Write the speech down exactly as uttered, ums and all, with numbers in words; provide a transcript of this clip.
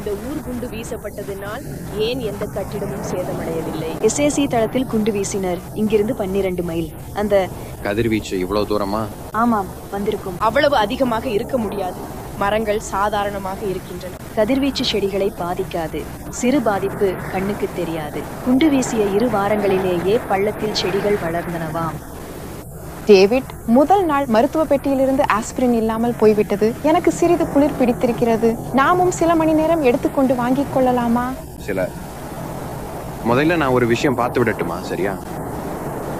இந்த ஊர் குண்டு வீசப்பட்டதனால் ஏன் எந்த கட்டிடமும் சேதமடையவில்லை? எஸ்ஏசி தளத்தில் குண்டு வீசினர். இங்கிருந்து பன்னிரண்டு மைல். அந்த கதிர்வீச்சு இவ்வளவு தூரமா? ஆமாம், வந்திருக்கும். அவ்வளவு அதிகமாக இருக்க முடியாது. மரங்கள் சாதாரணமாக இருக்கின்றன. கதிர்வீச்சு செடிகளை பாதிக்காது. சிறு பாதிப்பு கண்ணுக்கு தெரியாது. குண்டு வீசிய இரு வாரங்களிலேயே பள்ளத்தில் செடிகள் வளர்ந்தனவாம். டேவிட், முதல் நாள் மருத்துவ பெட்டியிலிருந்து ஆஸ்பிரின் இல்லாமல் போய்விட்டது. எனக்கு சிறிது குளிர் பிடித்திருக்கிறது. நாமும் சில மணி நேரம் எடுத்துக்கொண்டு வாங்கிக் கொள்ளலாமா? சில முதல்ல நான் ஒரு விஷயம் பார்த்து விடட்டுமா? சரியா?